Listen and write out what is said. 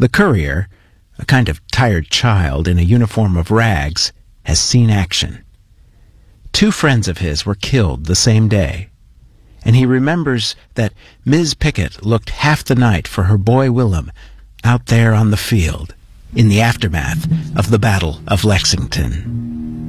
The courier, a kind of tired child in a uniform of rags, has seen action. 2 friends of his were killed the same day, and he remembers that Miss Pickett looked half the night for her boy Willem out there on the field in the aftermath of the Battle of Lexington.